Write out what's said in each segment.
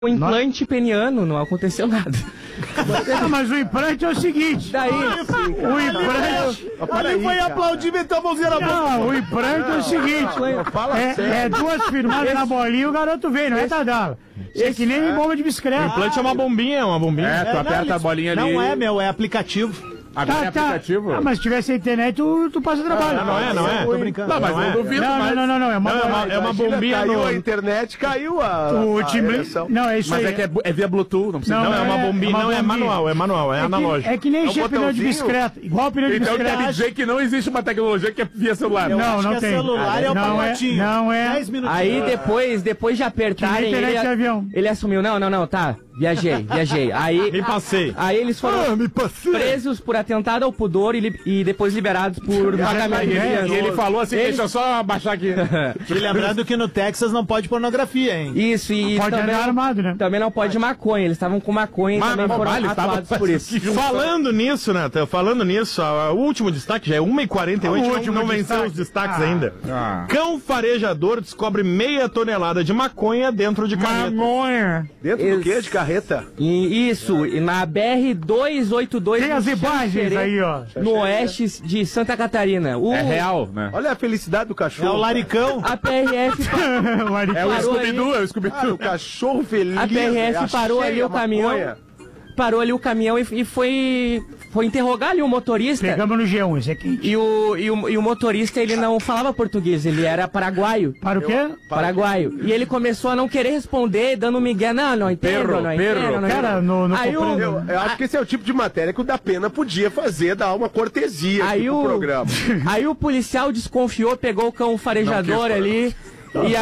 O implante peniano, não aconteceu nada. Não, mas o implante é o seguinte. Daí, o implante... Ele foi aplaudir, meteu a mãozinha na boca. Não, o implante é o seguinte. É duas firmadas na bolinha e o garoto vem, não é Tadala. É que nem bomba de bicicleta. O implante é uma bombinha, tu aperta a bolinha ali. Não é, é aplicativo. Agora é aplicativo? Ah, mas se tivesse internet, tu passa trabalho. Não é. Tô brincando. Não, mas eu duvido mais. Não. É uma bombinha caiu a internet, caiu a ereção. Não, é isso aí. Mas é via Bluetooth, não precisa. Não, é uma bombinha, não é manual, é analógico. É que nem encher pneu de bicicleta. Igual pneu de Então bicicleta. quer dizer que não existe uma tecnologia que é via celular. Não tem. celular é o pacotinho. Não é. 10 minutos. aí depois de apertarem, ele assumiu, não, tá, viajei. Aí, Me passei. aí eles foram presos por atentado ao pudor e depois liberados por pagamento de E fiança. ele falou assim, deixa eu só abaixar aqui. E lembrando que no Texas não pode pornografia, hein? Isso, e Pode também, andar armado, né? também não pode maconha, eles estavam com maconha e também foram atuados por isso. Falando nisso, Nathan, o último destaque já é 1h48, não venceu os destaques ainda. Cão farejador descobre meia tonelada de maconha dentro de carreta. Dentro do quê? De carreta? Isso, e na BR-282... Tem as imagens aí, ó. No oeste de Santa Catarina. É real, né? Olha a felicidade do cachorro. É o laricão. A PRF É o parou Scooby-Doo, é o Scooby-Doo. O cachorro feliz. A PRF parou ali o caminhão. Parou ali o caminhão e foi interrogar ali o motorista. Pegamos no G1, esse aqui. E o motorista, ele não falava português, ele era paraguaio. Para o quê? Paraguaio. E ele começou a não querer responder, dando migué. Não entendo, não entendo. Cara, no Aí Eu acho que esse é o tipo de matéria que o da Pena podia fazer, dar uma cortesia aqui pro programa. Aí o policial desconfiou, pegou o cão farejador ali. E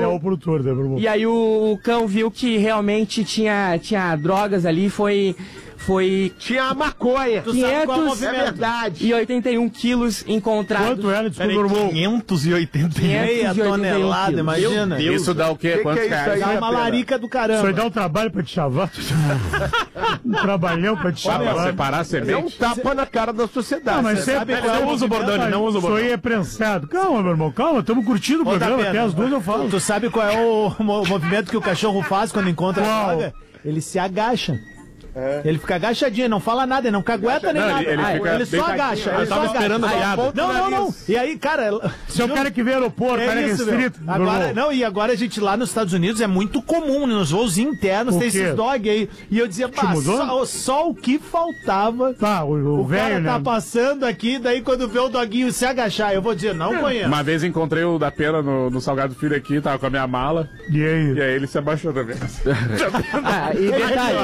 aí o cão viu que realmente tinha drogas ali, foi Tinha a maconha. Tu sabe qual é o movimento? verdade. e 81 quilos encontrados. Quanto era? Desculpa, 580. Meia 581 tonelada, quilos. imagina. Isso dá o quê? Que Quantos é isso reais? aí? Dá uma larica do Isso aí caramba. dá um trabalho pra te chavar. Um trabalhão pra te Pra chavar. separar a É um semente? tapa na cara da sociedade. Não, mas Você sempre Não usa o bordão, não usa o Isso aí bordão. é prensado. Calma, meu irmão, calma. Estamos curtindo o Ô, programa. Tapena, Até as duas eu falo. Tu sabe qual é o movimento que o cachorro faz quando encontra a Qual? droga? Ele se agacha. Ele fica agachadinho, não fala nada, ele não cagueta nem Não, nada. ele fica Ele só agacha. Eu tava esperando a piada. Não. E aí, cara... Se eu quero que vê aeroporto, cara É isso, meu. restrito. Agora, não, e agora a gente lá nos Estados Unidos é muito comum, nos voos internos O tem quê? esses dog aí. E eu dizia, pá, mudou? só o que faltava. Tá, o O cara velho, tá né? passando aqui, daí quando vê o doguinho se agachar, eu vou dizer, não conheço. Uma vez encontrei o da Pena no Salgado Filho aqui, tava com a minha mala, E aí? e aí ele se abaixou também. E detalhe,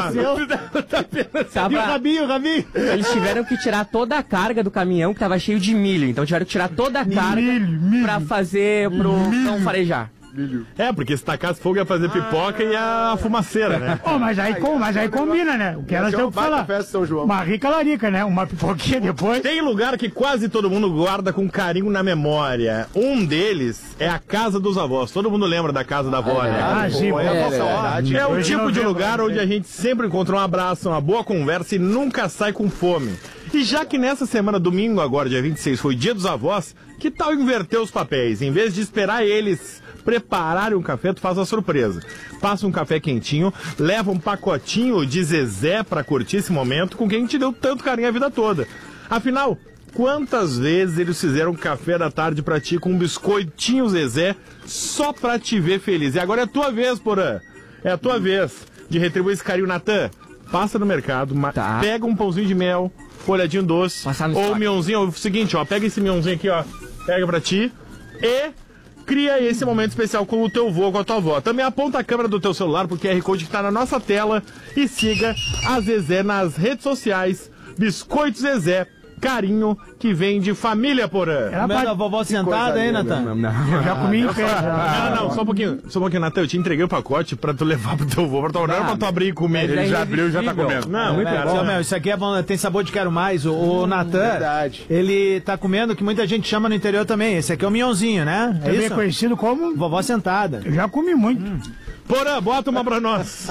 E o Rabinho? eles tiveram que tirar toda a carga do caminhão que tava cheio de milho. Então tiveram que tirar toda a carga Milho. pra fazer pro cão farejar. É, porque se tacasse fogo ia fazer pipoca e a fumaceira, né? Oh, mas aí combina, né? O que elas Esse é têm o que falar. Baita Festa São João. Uma rica larica, né? Uma pipoquinha depois. Tem lugar que quase todo mundo guarda com carinho na memória. Um deles é a casa dos avós. Todo mundo lembra da casa da avó, né? Ah, sim, pô. É o Hoje tipo não de vê, lugar mas- onde a gente sempre encontra um abraço, uma boa conversa e nunca sai com fome. E já que nessa semana, domingo agora, dia 26, foi dia dos avós, que tal inverter os papéis? Em vez de esperar eles prepararem um café, tu faz a surpresa. Passa um café quentinho, leva um pacotinho de Zezé pra curtir esse momento com quem te deu tanto carinho a vida toda. Afinal, quantas vezes eles fizeram café da tarde pra ti com um biscoitinho Zezé só pra te ver feliz? E agora é a tua vez, Porã. É a tua vez de retribuir esse carinho, Natan. Passa no mercado, Tá. pega um pãozinho de mel, folhadinho doce, Passar no ou estoque. mionzinho, ou o seguinte, ó, pega esse mionzinho aqui, ó, pega pra ti e cria esse momento especial com o teu vô, com a tua avó. Também aponta a câmera do teu celular pro QR Code que tá na nossa tela e siga a Zezé nas redes sociais. Biscoito Zezé, carinho que vem de família, Porã. Era Vendo a pra... vovó sentada, hein, Natan? Eu já comi em pé. já. Não, só um pouquinho, Natan, eu te entreguei o pacote pra tu levar pro teu vô, pra tu olhar pra tu abrir e comer. mas Ele é já abriu e já tá irresistível. comendo. Não, muito Seu bom. Mel, isso aqui é bom, tem sabor de quero mais. O Natan, Verdade. ele tá comendo o que muita gente chama no interior também. Esse aqui é o mionzinho, né? É Também isso? conhecido como... Vovó sentada. Eu já comi muito. Porã, bota uma pra nós.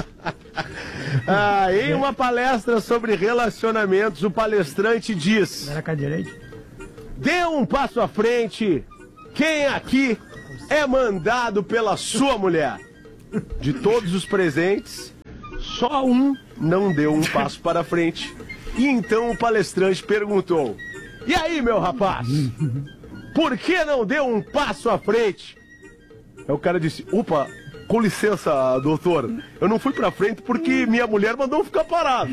Em uma palestra sobre relacionamentos, o palestrante diz: Era com a direita. dê um passo à frente. Quem aqui é mandado pela sua mulher? De todos os presentes, Só um não deu um passo para frente. E então o palestrante perguntou: e aí, meu rapaz? Por que não deu um passo à frente? Aí o cara disse: opa, com licença, doutor, eu não fui pra frente porque minha mulher mandou ficar parado.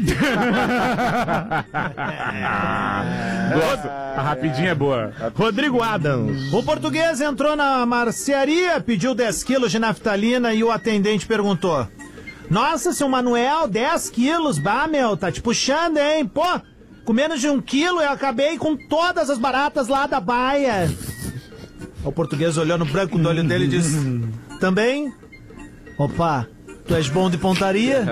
A rapidinha é boa. Rodrigo Adams. O português entrou na mercearia, pediu 10 quilos de naftalina e o atendente perguntou: nossa, seu Manuel, 10 quilos, bah, meu, tá te puxando, hein? Pô, com menos de 1 quilo eu acabei com todas as baratas lá da baia. O português olhou no branco do olho dele e disse: também? Opa, tu és bom de pontaria?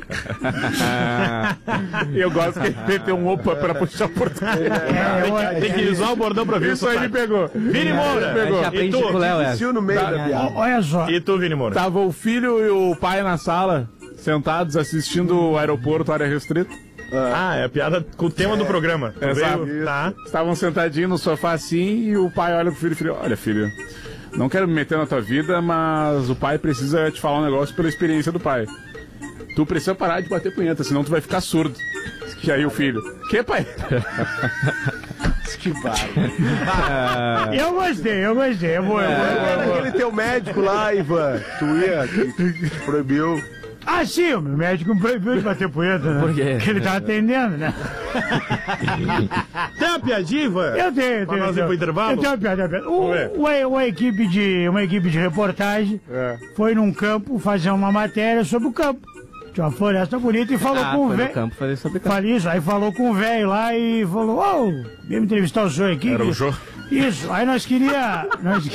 Eu gosto que ele tem um opa pra puxar o português. Tem que usar o bordão pra ver. Isso aí me pegou. Vini Moura. Pegou. E tu? No meio da piada. Olha só. E tu, Vini Moura? Tava o filho e o pai na sala, sentados assistindo o aeroporto, área restrita. Ah, é a piada com o tema do programa. Exato. Tá. Estavam sentadinhos no sofá assim e o pai olha pro filho e fala: olha, filho, não quero me meter na tua vida, mas o pai precisa te falar um negócio pela experiência do pai. Tu precisa parar de bater punheta, senão tu vai ficar surdo. E aí o filho: que, pai? Que barulho. Eu gostei. Aquele teu médico lá, Ivan, que proibiu. Ah, sim, o meu médico me proibiu de bater punheta, né? Por quê? Porque ele tava atendendo, né? Tem uma piadinha, Ivan? Eu tenho. Pra nós ir pro intervalo? Eu tenho uma piada. Uma equipe de reportagem foi num campo fazer uma matéria sobre o campo. Tinha uma floresta bonita e falou com o velho. campo fazer sobre campo. Falei isso, aí falou com o velho lá e falou: vem me entrevistar o senhor aqui. Era o Jô. Isso, aí nós queria.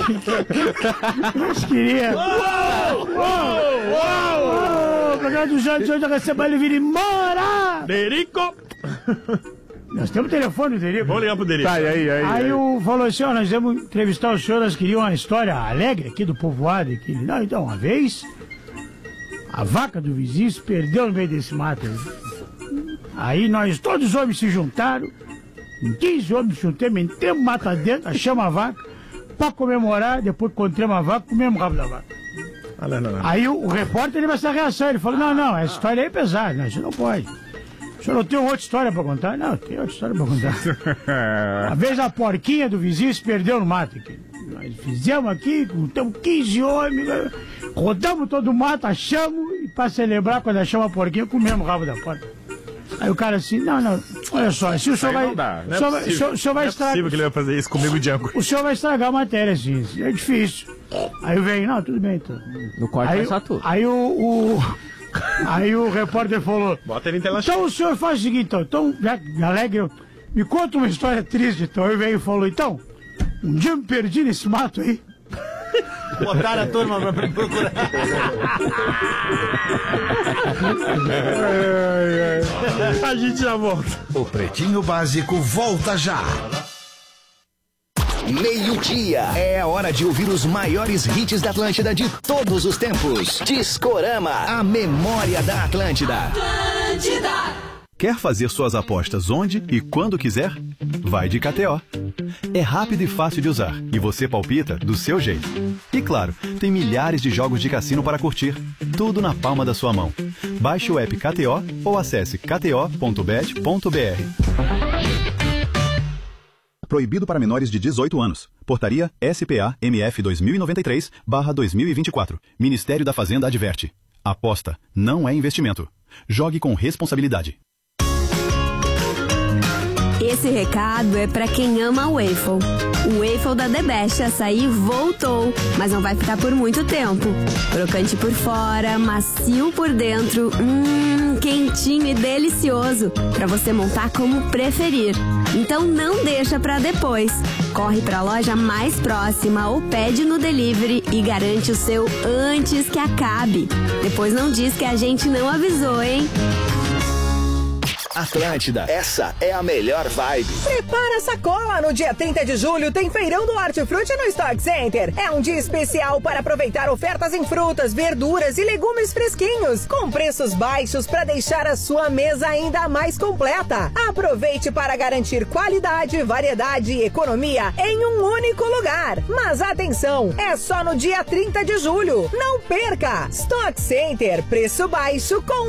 O programa do Jorge de hoje eu recebo ele vir embora! Derico! Nós temos o telefone do Derico. Vamos ligar pro Derico. Tá, e aí? Aí falou assim: nós vamos entrevistar o senhor, nós queríamos uma história alegre aqui do povoado. Aqui. Não, então, uma vez, a vaca do vizinho se perdeu no meio desse mato. Aí nós, todos os homens se juntaram, 15 homens se juntaram, metemos mata dentro, achamos a vaca, pra comemorar, depois que encontramos a vaca, comemos o rabo da vaca. Não. Aí o repórter teve essa reação, ele falou: não, essa história aí é pesada, não, isso não pode. O senhor não tem outra história pra contar? Não, tem outra história pra contar. Uma vez a porquinha do vizinho se perdeu no mato aqui. Nós fizemos aqui, juntamos 15 homens, rodamos todo o mato, achamos, e pra celebrar, quando achamos a porquinha, comemos o rabo da porca. Aí o cara assim: não, olha só, se o senhor vai. O senhor vai estragar. Não é possível que ele vai fazer isso comigo, Django. O senhor vai estragar a matéria, assim, é difícil. Aí eu venho: não, tudo bem, então. No corte é só tu. Aí o repórter falou: Bota ele em tela então o senhor faz o seguinte, então, já alegre, me conta uma história triste. Então eu veio e falou: então, um dia eu me perdi nesse mato aí. Botaram a turma pra procurar. A gente já volta. O Pretinho Básico volta já. Meio-dia. É a hora de ouvir os maiores hits da Atlântida de todos os tempos. Discorama, a memória da Atlântida. Quer fazer suas apostas onde e quando quiser? Vai de KTO. É rápido e fácil de usar e você palpita do seu jeito. E claro, tem milhares de jogos de cassino para curtir. Tudo na palma da sua mão. Baixe o app KTO ou acesse kto.bet.br. Proibido para menores de 18 anos. Portaria SPA-MF 2093/2024. Ministério da Fazenda adverte. Aposta não é investimento. Jogue com responsabilidade. Esse recado é pra quem ama o waffle. O waffle da The Best Açaí voltou, mas não vai ficar por muito tempo. Crocante por fora, macio por dentro, quentinho e delicioso, pra você montar como preferir. Então não deixa pra depois. Corre pra loja mais próxima ou pede no delivery e garante o seu antes que acabe. Depois não diz que a gente não avisou, hein? Atlântida, essa é a melhor vibe. Prepara a sacola, no dia 30 de julho tem feirão do Hortifruti no Stock Center. É um dia especial para aproveitar ofertas em frutas, verduras e legumes fresquinhos, com preços baixos para deixar a sua mesa ainda mais completa. Aproveite para garantir qualidade, variedade e economia em um único lugar. Mas atenção, é só no dia 30 de julho. Não perca! Stock Center, preço baixo com